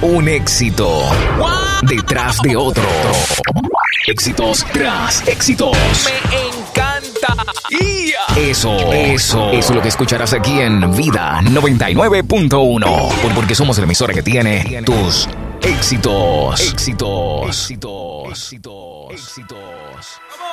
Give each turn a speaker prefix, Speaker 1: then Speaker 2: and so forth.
Speaker 1: Un éxito detrás de otro. Éxitos tras éxitos.
Speaker 2: Me encanta.
Speaker 1: Eso es lo que escucharás aquí en Vida 99.1. Porque somos la emisora que tiene tus éxitos.